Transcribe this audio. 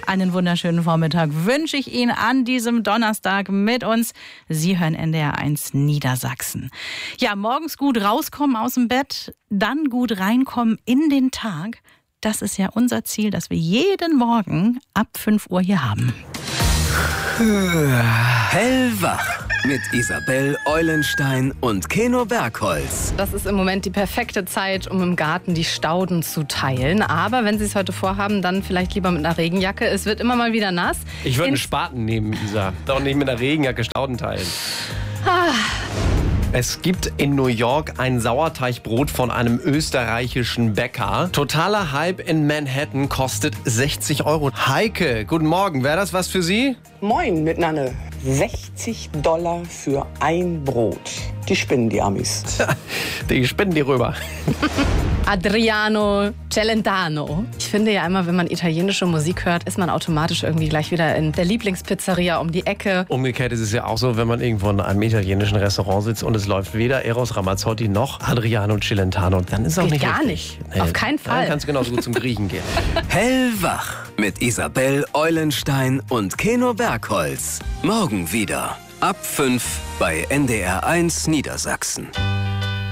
Einen wunderschönen Vormittag wünsche ich Ihnen an diesem Donnerstag mit uns. Sie hören NDR 1 Niedersachsen. Ja, morgens gut rauskommen aus dem Bett, dann gut reinkommen in den Tag. Das ist ja unser Ziel, das wir jeden Morgen ab 5 Uhr hier haben. Hellwach mit Isabel Eulenstein und Keno Bergholz. Das ist im Moment die perfekte Zeit, um im Garten die Stauden zu teilen. Aber wenn Sie es heute vorhaben, dann vielleicht lieber mit einer Regenjacke. Es wird immer mal wieder nass. Ich würde einen Spaten nehmen, Isa. Doch nicht mit einer Regenjacke Stauden teilen. Es gibt in New York ein Sauerteigbrot von einem österreichischen Bäcker. Totaler Hype in Manhattan, kostet 60 €. Heike, guten Morgen. Wäre das was für Sie? Moin miteinander. $60 für ein Brot. Die spinnen die Amis. Die spinnen die rüber. Adriano Celentano. Ich finde ja immer, wenn man italienische Musik hört, ist man automatisch irgendwie gleich wieder in der Lieblingspizzeria um die Ecke. Umgekehrt ist es ja auch so, wenn man irgendwo in einem italienischen Restaurant sitzt und es läuft weder Eros Ramazzotti noch Adriano Celentano. Dann ist auch Geht nicht gar richtig. nicht. Auf keinen Fall. Dann kannst du genauso gut zum Griechen gehen. Hellwach mit Isabel Eulenstein und Keno Bergholz. Morgen wieder ab 5 bei NDR 1 Niedersachsen.